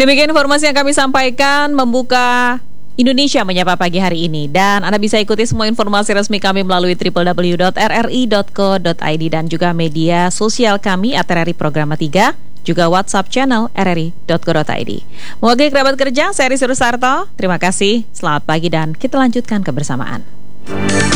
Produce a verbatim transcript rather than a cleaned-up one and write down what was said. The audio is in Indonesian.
Demikian informasi yang kami sampaikan membuka Indonesia Menyapa pagi hari ini. Dan Anda bisa ikuti semua informasi resmi kami melalui w w w dot r r i dot co dot i d dan juga media sosial kami at R R I Programa tiga, juga WhatsApp channel r r i dot co dot i d. Mewakili kerabat kerja, saya Risi Rusarto. Terima kasih, selamat pagi dan kita lanjutkan kebersamaan.